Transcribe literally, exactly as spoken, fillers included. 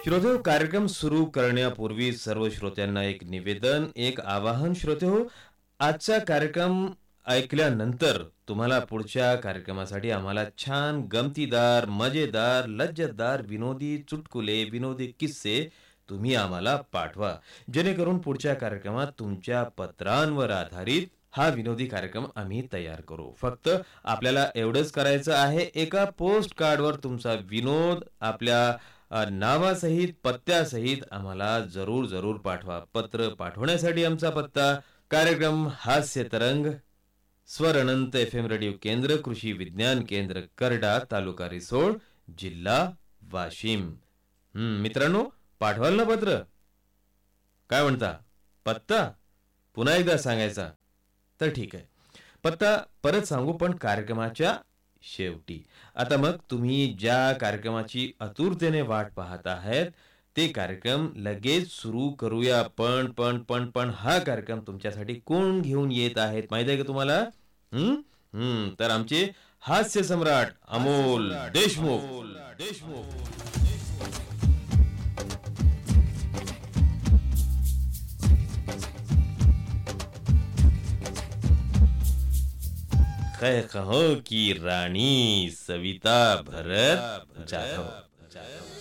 श्रोते हो, कार्यक्रम सुरू करण्यापूर्वी सर्व श्रोत्यांना एक निवेदन, एक आवाहन. श्रोते हो, आजचा कार्यक्रम ऐकल्यानंतर तुम्हाला पुढच्या कार्यक्रमासाठी आम्हाला छान गमतीदार, मजेदार, लज्जतदार, विनोदी चुटकुले, विनोदी किस्से तुम्ही आम्हाला पाठवा. जेणेकरून पुढच्या कार्यक्रमात तुमच्या पत्रांवर आधारित हा विनोदी कार्यक्रम आम्ही तयार करू. फक्त आपल्याला एवढंच करायचं आहे, एका पोस्ट कार्डवर तुमचा विनोद आपल्या अ, नावासहित, पत्त्यासहित आम्हाला जरूर जरूर पाठवा. पत्र पाठवण्यासाठी आमचा पत्ता: कार्यक्रम हास्य तरंग, स्वर अनंत एफ एम रेडिओ केंद्र, कृषी विज्ञान केंद्र करडा, तालुका रिसोड, जिल्हा वाशिम. हम्म मित्रांनो, पाठवाल ना पत्र? काय म्हणता? पत्ता पुन्हा एकदा सांगायचा तर ठीक आहे. पत्ता परत सांगू, पण कार्यक्रमाच्या शेवटी. आता मग तुम्ही ज्या कार्यक्रमाची आतुरतेने वाट पाहत आहात ते कार्यक्रम लगेच सुरू करूया. पण पण पण पण हा कार्यक्रम तुमच्यासाठी कोण घेऊन येत आहेत माहिती आहे का तुम्हाला? हम्म हम्म तर आमचे हास्य सम्राट अमोल देशमुख. देशमुख कहो की राणी सविता भरत जाधव.